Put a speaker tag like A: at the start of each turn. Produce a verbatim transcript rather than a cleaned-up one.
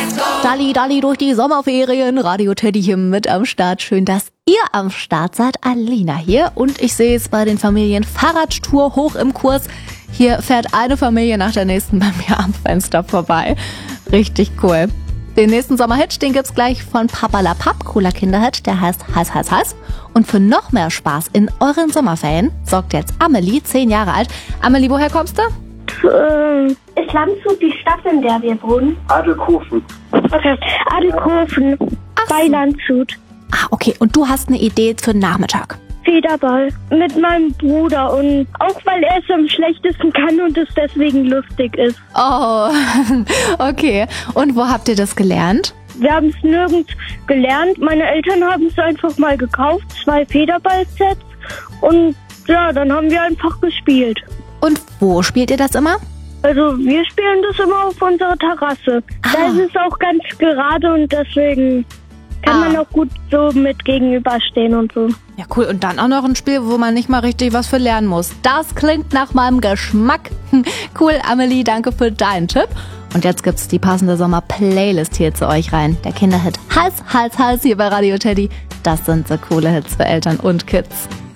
A: Dalli, Dalli durch die Sommerferien. Radio Teddy hier mit am Start. Schön, dass ihr am Start seid. Alina hier. Und ich sehe es bei den Familien Fahrradtour hoch im Kurs. Hier fährt eine Familie nach der nächsten bei mir am Fenster vorbei. Richtig cool. Den nächsten Sommerhit, den gibt's gleich von Papa La Papp. Cooler Kinderhit, der heißt Heiß, Heiß, Heiß. Und für noch mehr Spaß in euren Sommerferien sorgt jetzt Amelie, zehn Jahre alt. Amelie, woher kommst du?
B: Äh, ist Landshut die Stadt, in der wir wohnen?
C: Adelkofen.
B: Okay, Adelkofen bei
A: so.
B: Landshut.
A: Ah, okay. Und du hast eine Idee für den Nachmittag?
B: Federball mit meinem Bruder und auch weil er es am schlechtesten kann und es deswegen lustig ist.
A: Oh, okay. Und wo habt ihr das gelernt?
B: Wir haben es nirgends gelernt. Meine Eltern haben es einfach mal gekauft, zwei Federball-Sets und ja, dann haben wir einfach gespielt.
A: Und wo spielt ihr das immer?
B: Also wir spielen das immer auf unserer Terrasse.
A: Ah.
B: Da ist es auch ganz gerade und deswegen kann
A: Ah.
B: man auch gut so mit gegenüberstehen und so.
A: Ja, cool. Und dann auch noch ein Spiel, wo man nicht mal richtig was für lernen muss. Das klingt nach meinem Geschmack. Cool, Amelie, danke für deinen Tipp. Und jetzt gibt's die passende Sommer-Playlist hier zu euch rein. Der Kinderhit Hals, Hals, Hals hier bei Radio Teddy. Das sind so coole Hits für Eltern und Kids.